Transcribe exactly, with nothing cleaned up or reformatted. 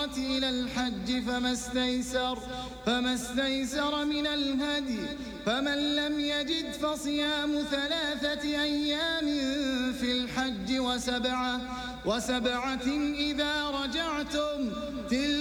العمرة إلى الحج فما استيسر فما استيسر من الهدي فمن لم يجد فصيام ثلاثة أيام في الحج وسبعة وسبعة إذا رجعتم.